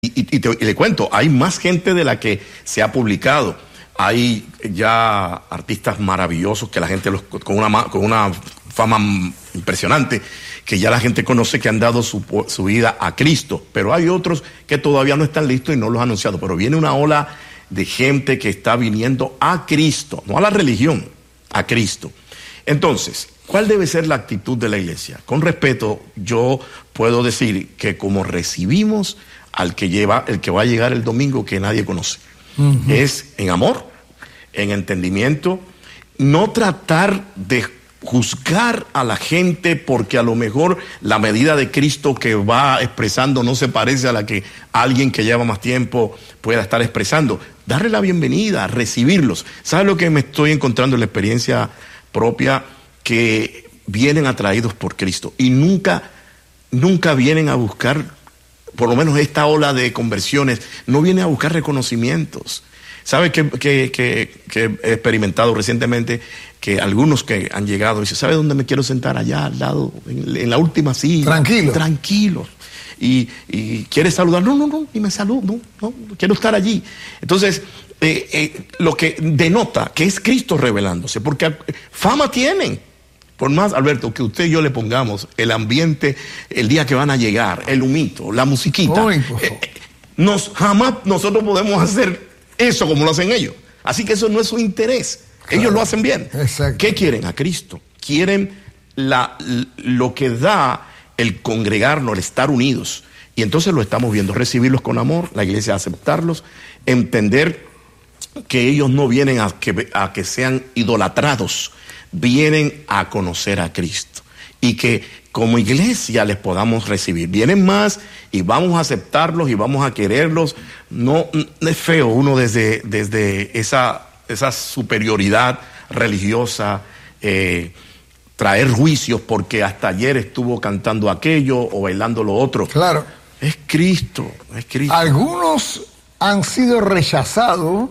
Y le cuento, hay más gente de la que se ha publicado. Hay ya artistas maravillosos que la gente con una fama impresionante, que ya la gente conoce, que han dado su vida a Cristo. Pero hay otros que todavía no están listos y no los han anunciado. Pero viene una ola de gente que está viniendo a Cristo, no a la religión, a Cristo. Entonces, ¿cuál debe ser la actitud de la iglesia? Con respeto, yo puedo decir que como recibimos al que va a llegar el domingo, que nadie conoce, es en amor, en entendimiento, no tratar de juzgar a la gente porque a lo mejor la medida de Cristo que va expresando no se parece a la que alguien que lleva más tiempo pueda estar expresando. Darle la bienvenida, recibirlos. ¿Sabes lo que me estoy encontrando en la experiencia propia? Que vienen atraídos por Cristo y nunca vienen a buscar, por lo menos esta ola de conversiones, no viene a buscar reconocimientos. ¿Sabe que he experimentado recientemente? Que algunos que han llegado dicen, ¿sabe dónde me quiero sentar? Allá al lado, en la última silla. Tranquilo. Y ¿quieres saludar? No, ni me saludo, no, quiero estar allí. Entonces, lo que denota que es Cristo revelándose, porque fama tienen. Por más, Alberto, que usted y yo le pongamos el ambiente, el día que van a llegar, el humito, la musiquita, jamás nosotros podemos hacer eso como lo hacen ellos. Así que eso no es su interés. Claro. Ellos lo hacen bien. Exacto. ¿Qué quieren? A Cristo. Quieren lo que da el congregarnos, el estar unidos. Y entonces lo estamos viendo, recibirlos con amor, la iglesia aceptarlos, entender que ellos no vienen a que sean idolatrados, vienen a conocer a Cristo y que como iglesia les podamos recibir. Vienen más y vamos a aceptarlos y vamos a quererlos. No es feo uno desde esa superioridad religiosa traer juicios porque hasta ayer estuvo cantando aquello o bailando lo otro. Claro. Es Cristo. Algunos han sido rechazados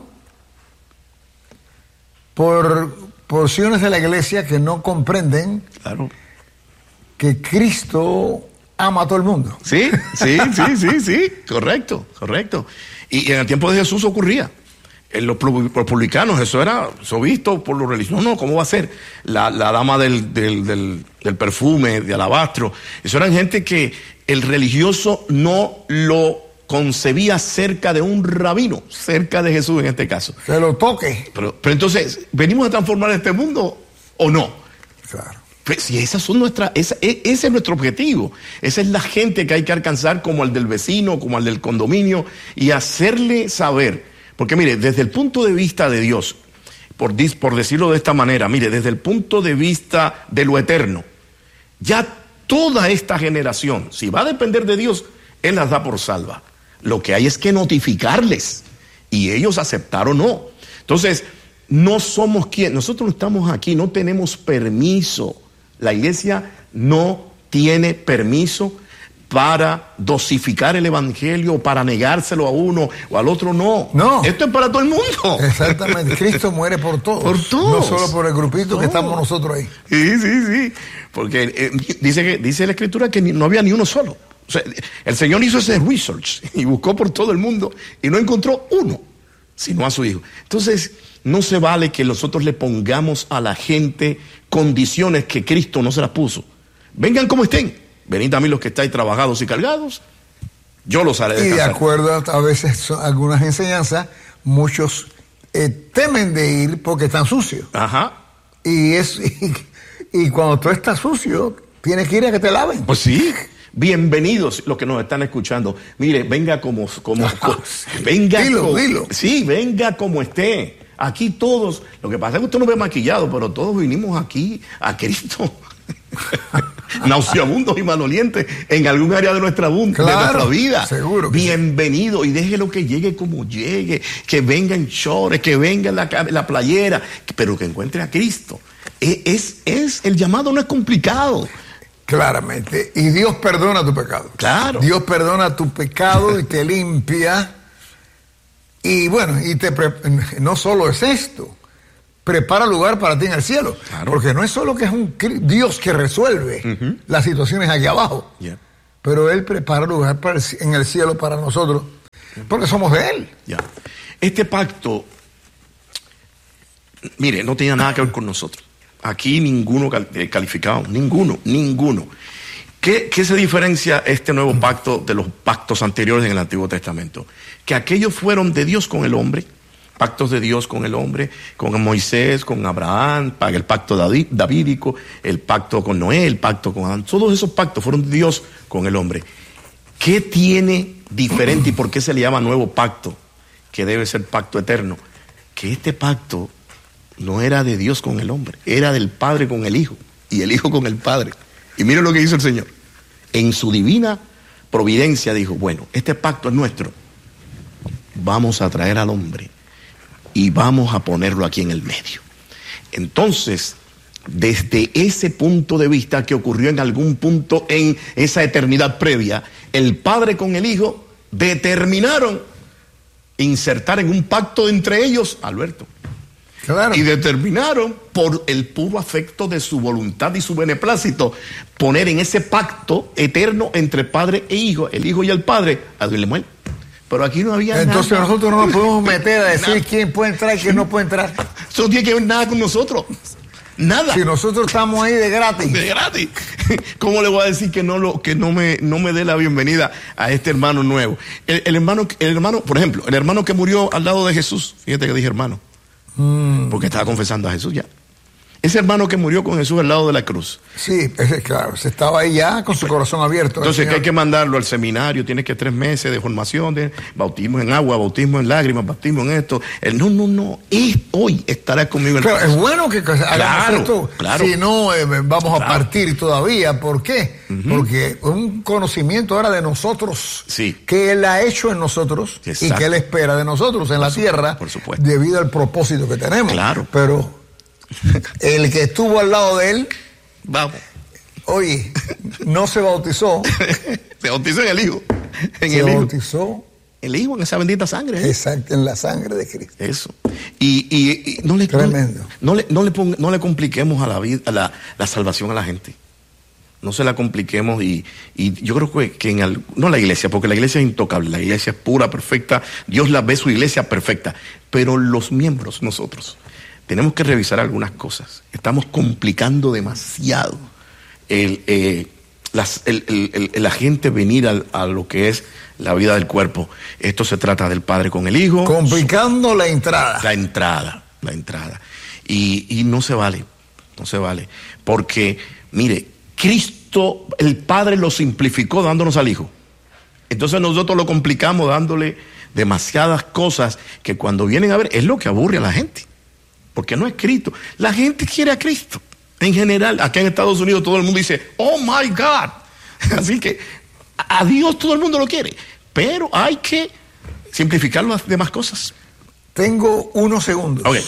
por porciones de la iglesia que no comprenden, claro, que Cristo ama a todo el mundo. Sí, correcto. Y en el tiempo de Jesús ocurría. En los publicanos, eso visto por los religiosos. No, ¿cómo va a ser? La dama del perfume, de alabastro. Eso eran gente que el religioso no lo concebía cerca de un rabino, cerca de Jesús en este caso. Que lo toque. Pero entonces, ¿venimos a transformar este mundo o no? Claro. Pues si ese es nuestro objetivo. Esa es la gente que hay que alcanzar, como al del vecino, como al del condominio, y hacerle saber. Porque mire, desde el punto de vista de Dios, por decirlo de esta manera, mire, desde el punto de vista de lo eterno, ya toda esta generación, si va a depender de Dios, Él las da por salva. Lo que hay es que notificarles y ellos aceptar o no. Entonces, no somos quien, nosotros no estamos aquí, no tenemos permiso. La iglesia no tiene permiso para dosificar el evangelio, para negárselo a uno o al otro, no. Esto es para todo el mundo. Exactamente, Cristo muere por todos. Por todos. No solo por el grupito que estamos nosotros ahí. Sí. Porque dice la Escritura que no había ni uno solo. O sea, el Señor hizo ese research y buscó por todo el mundo y no encontró uno, sino a su Hijo. Entonces, no se vale que nosotros le pongamos a la gente condiciones que Cristo no se las puso. Vengan como estén. Venid a mí los que estáis trabajados y cargados, yo los haré descansar. Y de acuerdo a veces algunas enseñanzas, muchos temen de ir porque están sucios. Ajá. Y cuando tú estás sucio, tienes que ir a que te laven. Pues sí. Bienvenidos los que nos están escuchando. Mire, venga venga. Dilo. Sí, venga como esté. Aquí todos, lo que pasa es que usted no ve maquillado, pero todos vinimos aquí a Cristo. Nauseabundos y malolientes en algún área de nuestra vida. Seguro. Bienvenido y déjelo que llegue como llegue, que venga en shorts, que venga en la playera, pero que encuentre a Cristo. El llamado no es complicado. Claramente. Y Dios perdona tu pecado. Claro. Dios perdona tu pecado y te limpia. Y bueno, no solo es esto, prepara lugar para ti en el cielo. Claro. Porque no es solo que es un Dios que resuelve las situaciones aquí abajo, pero Él prepara lugar en el cielo para nosotros porque somos de Él. Ya. Este pacto, mire, no tenía nada que ver con nosotros. Aquí ninguno calificado, ninguno. ¿Qué se diferencia este nuevo pacto de los pactos anteriores en el Antiguo Testamento? Que aquellos fueron de Dios con el hombre, pactos de Dios con el hombre, con Moisés, con Abraham, el pacto davídico, el pacto con Noé, el pacto con Adán. Todos esos pactos fueron de Dios con el hombre. ¿Qué tiene diferente y por qué se le llama nuevo pacto? Que debe ser pacto eterno. Que este pacto no era de Dios con el hombre, era del Padre con el Hijo y el Hijo con el Padre. Y miren lo que hizo el Señor. En su divina providencia dijo, bueno, este pacto es nuestro. Vamos a traer al hombre y vamos a ponerlo aquí en el medio. Entonces, desde ese punto de vista que ocurrió en algún punto en esa eternidad previa, el Padre con el Hijo determinaron insertar en un pacto entre ellos, Alberto. Claro. Y determinaron, por el puro afecto de su voluntad y su beneplácito, poner en ese pacto eterno entre Padre e Hijo, el Hijo y el Padre, a Dios le muere. Pero aquí no había Entonces nada. nosotros no nos podemos meter a decir quién puede entrar y quién no puede entrar. Eso no tiene que ver nada con nosotros. Nada. Si nosotros estamos ahí de gratis. De gratis. ¿Cómo le voy a decir que no me dé la bienvenida a este hermano nuevo? El hermano, por ejemplo, el hermano que murió al lado de Jesús, fíjate que dije hermano, porque estaba confesando a Jesús ya. Ese hermano que murió con Jesús al lado de la cruz. Sí, claro, se estaba ahí ya con su corazón abierto. Entonces que hay que mandarlo al seminario, tiene que 3 meses de formación, de bautismo en agua, bautismo en lágrimas, bautismo en esto. No, hoy estará conmigo en Pero la es bueno que hagamos esto, claro. Si no vamos a partir todavía. ¿Por qué? Porque un conocimiento ahora de nosotros, que Él ha hecho en nosotros. Exacto. Y que Él espera de nosotros en la tierra, por supuesto, debido al propósito que tenemos. Claro. Pero el que estuvo al lado de Él, vamos, oye, no se bautizó. Se bautizó en el Hijo. Se bautizó el Hijo en esa bendita sangre. Exacto, en la sangre de Cristo. Eso. Y no le, tremendo. No le compliquemos a la vida, a la salvación a la gente. No se la compliquemos y yo creo que no la iglesia, porque la iglesia es intocable, la iglesia es pura, perfecta, Dios la ve su iglesia perfecta, pero los miembros, nosotros, tenemos que revisar algunas cosas. Estamos complicando demasiado la gente venir a lo que es la vida del cuerpo. Esto se trata del Padre con el Hijo. Complicando la entrada. La entrada. Y no se vale, porque, mire, Cristo, el Padre lo simplificó dándonos al Hijo. Entonces nosotros lo complicamos dándole demasiadas cosas que cuando vienen a ver es lo que aburre a la gente. Porque no es Cristo. La gente quiere a Cristo. En general, acá en Estados Unidos todo el mundo dice, oh my God. Así que a Dios todo el mundo lo quiere. Pero hay que simplificar las demás cosas. Tengo unos segundos. Okay.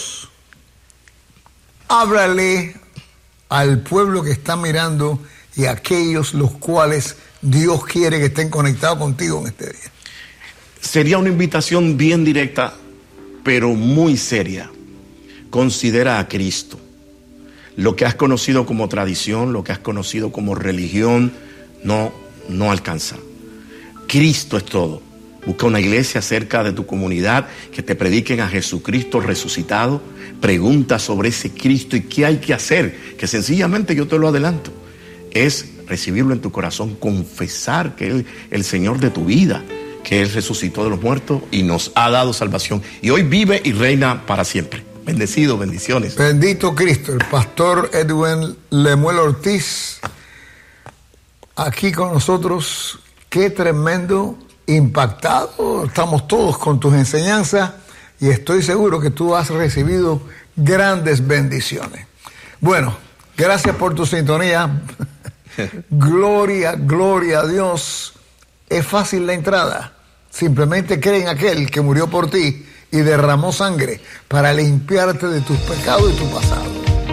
Háblale al pueblo que está mirando y a aquellos los cuales Dios quiere que estén conectados contigo en este día. Sería una invitación bien directa, pero muy seria. Considera a Cristo. Lo que has conocido como tradición, lo que has conocido como religión, no alcanza. Cristo es todo. Busca una iglesia cerca de tu comunidad que te prediquen a Jesucristo resucitado. Pregunta sobre ese Cristo y qué hay que hacer, que sencillamente yo te lo adelanto, es recibirlo en tu corazón, confesar que Él es el Señor de tu vida, que Él resucitó de los muertos y nos ha dado salvación. Y hoy vive y reina para siempre. Bendecido, bendiciones. Bendito Cristo. El pastor Edwin Lemuel Ortiz, aquí con nosotros. Qué tremendo, impactado. Estamos todos con tus enseñanzas y estoy seguro que tú has recibido grandes bendiciones. Bueno, gracias por tu sintonía. Gloria a Dios. Es fácil la entrada. Simplemente cree en aquel que murió por ti y derramó sangre para limpiarte de tus pecados y tu pasado.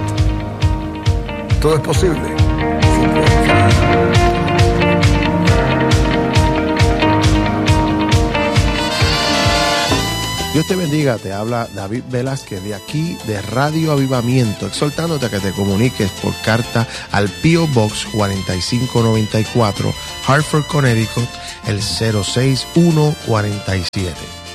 Todo es posible. Dios te bendiga, te habla David Velázquez de aquí de Radio Avivamiento, exhortándote a que te comuniques por carta al P.O. Box 4594, Hartford, Connecticut, el 06147.